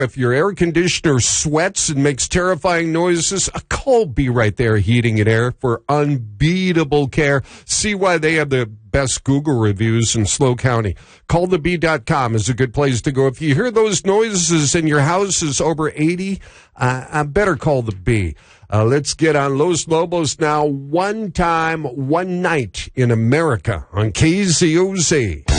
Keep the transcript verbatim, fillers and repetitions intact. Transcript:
If your air conditioner sweats and makes terrifying noises, call B Right There Heating and Air for unbeatable care. See why they have the best Google reviews in SLO County. Call the bee dot com is a good place to go. If you hear those noises and your house is over eighty, uh, I better call the Bee. Uh, let's get on Los Lobos now. One time, one night in America on K Z O Z.